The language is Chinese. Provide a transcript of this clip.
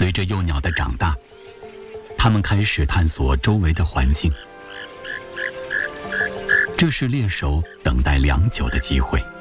随着幼鸟的长大，它们开始探索周围的环境，这是猎手等待良久的机会。